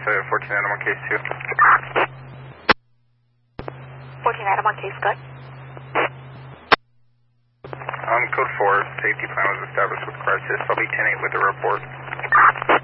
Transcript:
14 item on case 2. 14 item on case, good. Code 4, safety plan was established with crisis. I'll be 10-8 with the report.